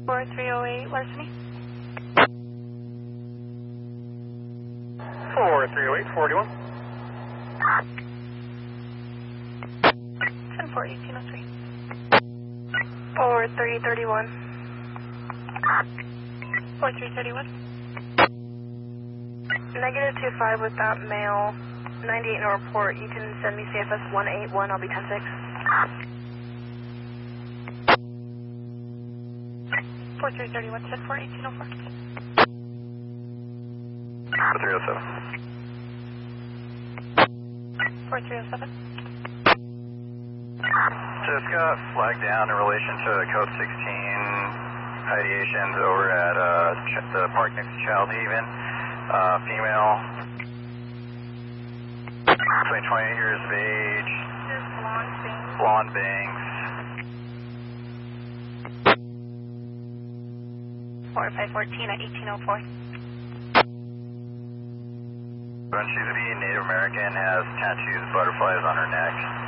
4308 Larceny. 4308, 41. 10-4, 1803. 4331. 4331. Negative 25 with that male. 98 no report. You can send me CFS 181. I'll be 10-6. 4331, 10-4, 1804. 4307. 4307. Just got flagged down in relation to code 16 ideations over at the park next to Child Haven. Female, between 28 years of age, blonde bangs. 4514 at 1804. When she's a Native American, has tattoos, butterflies on her neck.